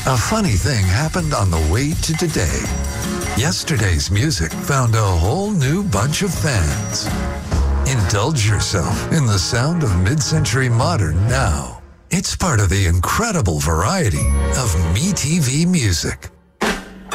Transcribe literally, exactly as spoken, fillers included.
A funny thing happened on the way to today. Yesterday's music found a whole new bunch of fans. Indulge yourself in the sound of mid-century modern now. It's part of the incredible variety of MeTV music.